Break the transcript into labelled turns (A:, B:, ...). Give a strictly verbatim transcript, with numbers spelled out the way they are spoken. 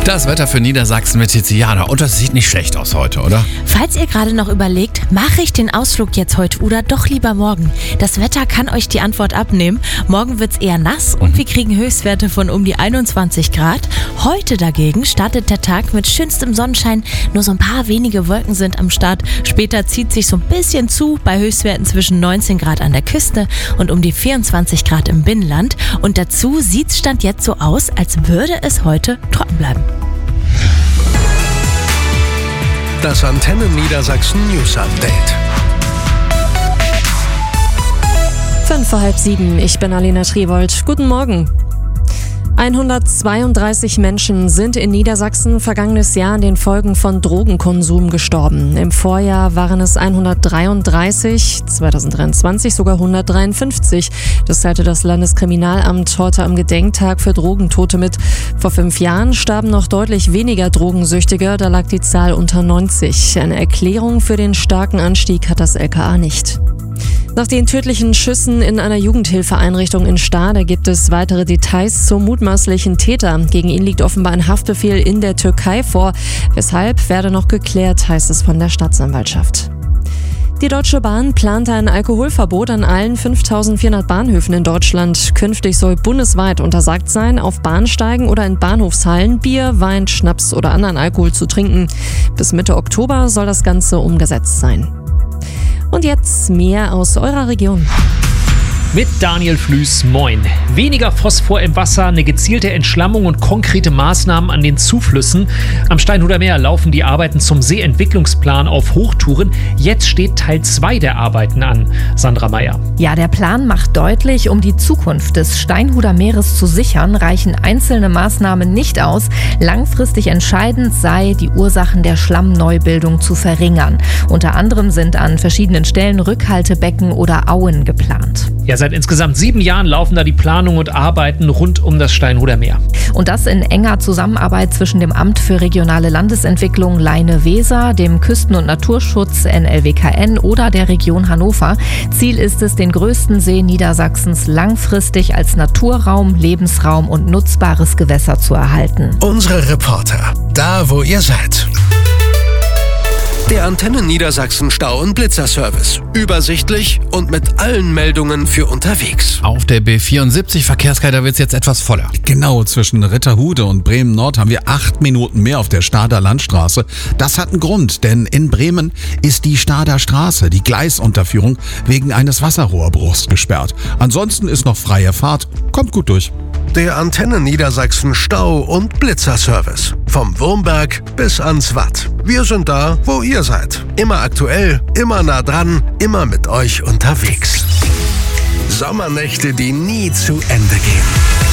A: Das Wetter für Niedersachsen mit Tiziana. Und das sieht nicht schlecht aus heute, oder?
B: Falls ihr gerade noch überlegt, mache ich den Ausflug jetzt heute oder doch lieber morgen? Das Wetter kann euch die Antwort abnehmen. Morgen wird's eher nass und wir kriegen Höchstwerte von um die einundzwanzig Grad. Heute dagegen startet der Tag mit schönstem Sonnenschein. Nur so ein paar wenige Wolken sind am Start. Später zieht sich so ein bisschen zu bei Höchstwerten zwischen neunzehn Grad an der Küste und um die vierundzwanzig Grad im Binnenland. Und dazu sieht's Stand jetzt so aus, als würde es heute trocken bleiben.
C: Das Antenne Niedersachsen News Update.
D: Fünf vor halb sieben, ich bin Alena Triebold. Guten Morgen. hundertzweiunddreißig Menschen sind in Niedersachsen vergangenes Jahr an den Folgen von Drogenkonsum gestorben. Im Vorjahr waren es hundertdreiunddreißig, zweitausenddreiundzwanzig sogar hundertdreiundfünfzig. Das teilte das Landeskriminalamt heute am Gedenktag für Drogentote mit. Vor fünf Jahren starben noch deutlich weniger Drogensüchtige, da lag die Zahl unter neunzig. Eine Erklärung für den starken Anstieg hat das L K A nicht. Nach den tödlichen Schüssen in einer Jugendhilfeeinrichtung in Stade gibt es weitere Details zum mutmaßlichen Täter. Gegen ihn liegt offenbar ein Haftbefehl in der Türkei vor. Weshalb werde noch geklärt, heißt es von der Staatsanwaltschaft. Die Deutsche Bahn plant ein Alkoholverbot an allen fünftausendvierhundert Bahnhöfen in Deutschland. Künftig soll bundesweit untersagt sein, auf Bahnsteigen oder in Bahnhofshallen Bier, Wein, Schnaps oder anderen Alkohol zu trinken. Bis Mitte Oktober soll das Ganze umgesetzt sein. Und jetzt mehr aus eurer Region.
E: Mit Daniel Flüß, moin. Weniger Phosphor im Wasser, eine gezielte Entschlammung und konkrete Maßnahmen an den Zuflüssen. Am Steinhuder Meer laufen die Arbeiten zum Seeentwicklungsplan auf Hochtouren. Jetzt steht Teil zwei der Arbeiten an. Sandra Meyer.
F: Ja, der Plan macht deutlich, um die Zukunft des Steinhuder Meeres zu sichern, reichen einzelne Maßnahmen nicht aus. Langfristig entscheidend sei, die Ursachen der Schlammneubildung zu verringern. Unter anderem sind an verschiedenen Stellen Rückhaltebecken oder Auen geplant.
E: Ja, seit insgesamt sieben Jahren laufen da die Planungen und Arbeiten rund um das Steinhuder Meer.
F: Und das in enger Zusammenarbeit zwischen dem Amt für regionale Landesentwicklung Leine-Weser, dem Küsten- und Naturschutz N L W K N oder der Region Hannover. Ziel ist es, den größten See Niedersachsens langfristig als Naturraum, Lebensraum und nutzbares Gewässer zu erhalten.
C: Unsere Reporter, da wo ihr seid. Der Antenne Niedersachsen Stau- und Blitzerservice. Übersichtlich und mit allen Meldungen für unterwegs.
A: Auf der B vierundsiebzig Verkehrskreis wird es jetzt etwas voller.
G: Genau, zwischen Ritterhude und Bremen-Nord haben wir acht Minuten mehr auf der Stader Landstraße. Das hat einen Grund, denn in Bremen ist die Stader Straße, die Gleisunterführung, wegen eines Wasserrohrbruchs gesperrt. Ansonsten ist noch freie Fahrt. Kommt gut durch.
C: Der Antenne Niedersachsen Stau- und Blitzerservice. Vom Wurmberg bis ans Watt. Wir sind da, wo ihr seid. Immer aktuell, immer nah dran, immer mit euch unterwegs. Sommernächte, die nie zu Ende gehen.